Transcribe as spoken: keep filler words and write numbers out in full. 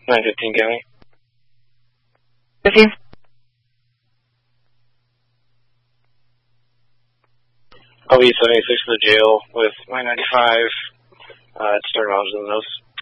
nine fifteen County. fifteen. I'll be seventy-six to the jail with nine ninety-five. Uh, it's starting off in the nose.